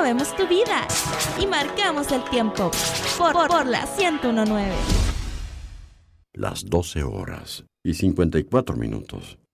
movemos tu vida y marcamos el tiempo por la 101.9. Las 12 horas y 54 minutos.